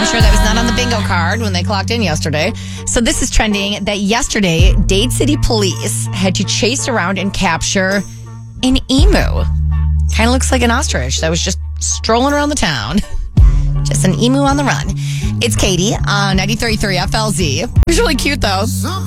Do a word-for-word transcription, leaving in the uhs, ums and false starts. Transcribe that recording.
sure that was not on the bingo card when they clocked in yesterday. So this is trending that yesterday, Dade City Police had to chase around and capture an emu. Kind of looks like an ostrich that was just strolling around the town. Just an emu on the run. It's Katie on ninety-three point three F L Z. It was really cute, though.